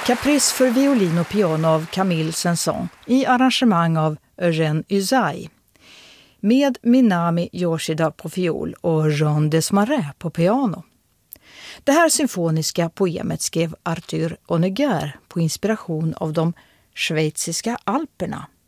Caprice för violin och piano av Camille Saint-Saëns i arrangemang av Eugène Ysaÿe. Med Minami Yoshida på fiol och Jean Desmarais på piano. Det här symfoniska poemet skrev Arthur Honegger på inspiration av de schweiziska alperna.